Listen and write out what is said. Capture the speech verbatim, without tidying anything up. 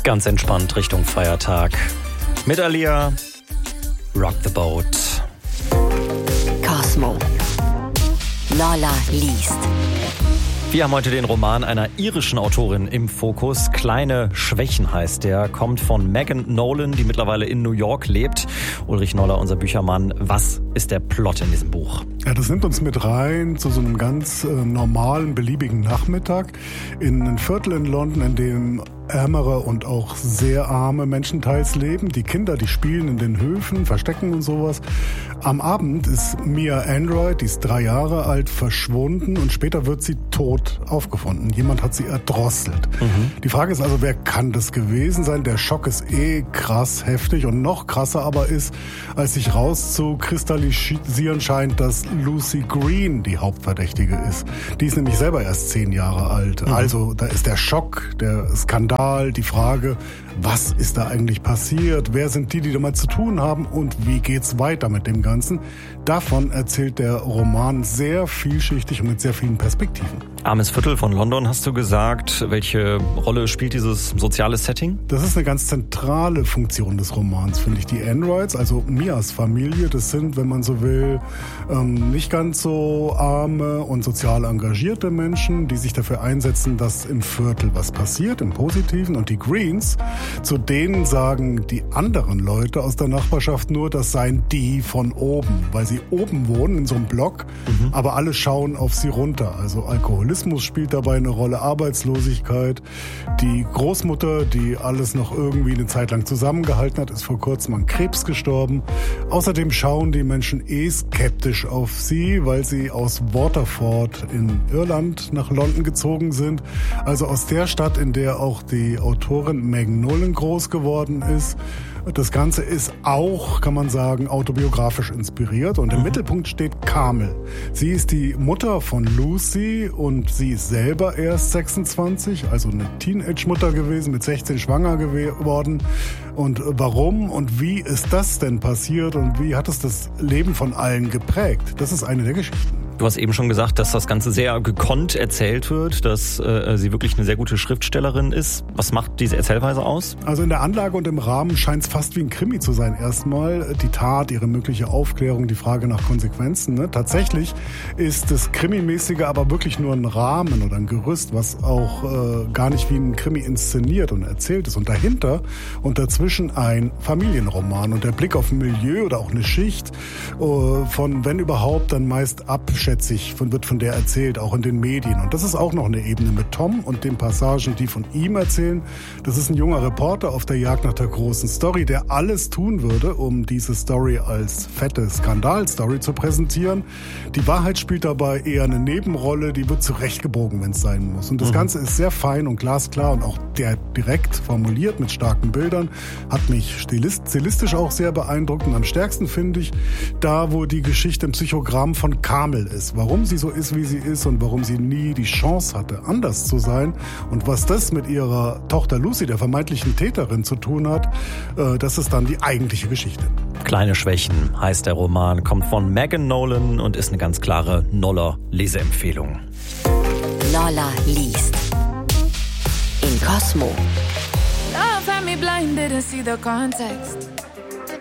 Ganz entspannt Richtung Feiertag. Mit Alia, Rock the Boat. Cosmo. Lola liest. Wir haben heute den Roman einer irischen Autorin im Fokus. Kleine Schwächen heißt der, kommt von Megan Nolan, die mittlerweile in New York lebt. Ulrich Noller, unser Büchermann, was ist der Plot in diesem Buch? Ja, das nimmt uns mit rein zu so einem ganz äh, normalen, beliebigen Nachmittag in einem Viertel in London, in dem ärmere und auch sehr arme Menschen teils leben. Die Kinder, die spielen in den Höfen, verstecken und sowas. Am Abend ist Mia Android, die ist drei Jahre alt, verschwunden und später wird sie tot aufgefunden. Jemand hat sie erdrosselt. Mhm. Die Frage ist also, wer kann das gewesen sein? Der Schock ist eh krass heftig und noch krasser aber ist, als sich rauszukristallisieren scheint, dass Lucy Green die Hauptverdächtige ist. Die ist nämlich selber erst zehn Jahre alt. Mhm. Also da ist der Schock, der Skandal, die Frage, was ist da eigentlich passiert? Wer sind die, die damit zu tun haben? Und wie geht's weiter mit dem Ganzen? Davon erzählt der Roman sehr vielschichtig und mit sehr vielen Perspektiven. Armes Viertel von London, hast du gesagt. Welche Rolle spielt dieses soziale Setting? Das ist eine ganz zentrale Funktion des Romans, finde ich. Die Androids, also Mias Familie, das sind, wenn man so will, ähm, nicht ganz so arme und sozial engagierte Menschen, die sich dafür einsetzen, dass im Viertel was passiert, im Positiven. Und die Greens, zu denen sagen die anderen Leute aus der Nachbarschaft nur, das seien die von oben, weil sie oben wohnen in so einem Block, mhm. aber alle schauen auf sie runter. Also Alkoholismus spielt dabei eine Rolle, Arbeitslosigkeit. Die Großmutter, die alles noch irgendwie eine Zeit lang zusammengehalten hat, ist vor kurzem an Krebs gestorben. Außerdem schauen die Menschen eh skeptisch auf sie, weil sie aus Waterford in Irland nach London gezogen sind. Also aus der Stadt, in der auch die Autorin Megan Nolan groß geworden ist. Das Ganze ist auch, kann man sagen, autobiografisch inspiriert und im mhm. Mittelpunkt steht Carmel. Sie ist die Mutter von Lucy und sie ist selber erst sechsundzwanzig, also eine Teenage-Mutter gewesen, mit sechzehn schwanger geworden. Und warum und wie ist das denn passiert und wie hat es das Leben von allen geprägt? Das ist eine der Geschichten. Du hast eben schon gesagt, dass das Ganze sehr gekonnt erzählt wird, dass äh, sie wirklich eine sehr gute Schriftstellerin ist. Was macht diese Erzählweise aus? Also in der Anlage und im Rahmen scheint es fast wie ein Krimi zu sein erstmal. Die Tat, ihre mögliche Aufklärung, die Frage nach Konsequenzen. Ne? Tatsächlich ist das Krimimäßige aber wirklich nur ein Rahmen oder ein Gerüst, was auch äh, gar nicht wie ein Krimi inszeniert und erzählt ist. Und dahinter und dazwischen ein Familienroman. Und der Blick auf ein Milieu oder auch eine Schicht äh, von, wenn überhaupt, dann meist abschätzig von, wird von der erzählt, auch in den Medien. Und das ist auch noch eine Ebene mit Tom und den Passagen, die von ihm erzählen. Das ist ein junger Reporter auf der Jagd nach der großen Story, der alles tun würde, um diese Story als fette Skandalstory zu präsentieren. Die Wahrheit spielt dabei eher eine Nebenrolle, die wird zurechtgebogen, wenn es sein muss. Und das mhm. Ganze ist sehr fein und glasklar und auch der direkt formuliert mit starken Bildern, hat mich stilist, stilistisch auch sehr beeindruckt. Und am stärksten finde ich da, wo die Geschichte im Psychogramm von Carmel ist. Warum sie so ist, wie sie ist und warum sie nie die Chance hatte, anders zu sein und was das mit ihrer Tochter Lucy, der vermeintlichen Täterin, zu tun hat, äh, das ist dann die eigentliche Geschichte. Kleine Schwächen heißt der Roman, kommt von Megan Nolan und ist eine ganz klare Noller-Leseempfehlung. Lola liest. In Cosmo. Love had me blind, didn't see the context.